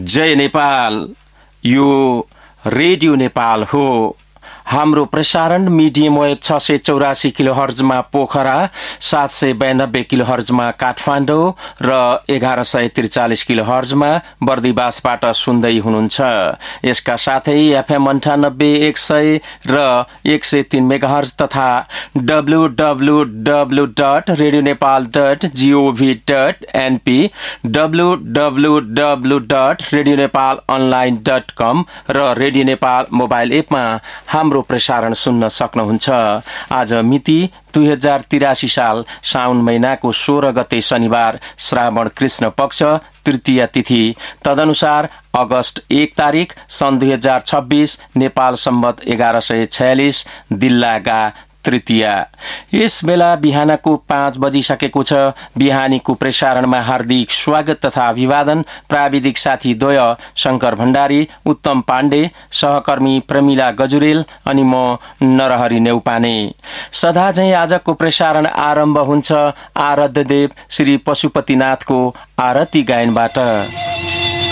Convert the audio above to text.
जय नेपाल। यो रेडियो नेपाल हो। हाम्रो प्रसारण मिडियम वेभ 684 किलोहर्जमा पोखरा, 792 किलोहर्जमा काठमाडौँ र 1143 किलोहर्जमा बर्दिवासबाट सुन्दै हुनुहुन्छ। यसका साथै एफएम 98, 100 र 103 मेगाहर्ज तथा www.radionepal.gov.np, www.radionepalonline.com र रेडियो नेपाल मोबाइल एपमा हाम्रो प्रसारण सुन्न सक्नुहुन्छ। आज मिति 2083 साल साउन महिनाको 16 गते शनिबार, श्रावण कृष्ण पक्ष, तृतीय तिथि, तदनुसार अगस्त 1 तारिक सन् 2026, नेपाल सम्वत 1146, दिल्लागा तृतीया। यस बेला बिहानको 5 बजिसकेको छ। बिहानीको प्रसारणमा हार्दिक स्वागत तथा अभिवादन। प्राविधिक साथी द्वय शंकर भण्डारी, उत्तम पाण्डे, सहकर्मी प्रमिला गजुरेल अनि म नरहरि नेउपाने। सदा झैं आजको प्रसारण आरम्भ हुन्छ आराध्य देव श्री पशुपतिनाथको आरती गायनबाट।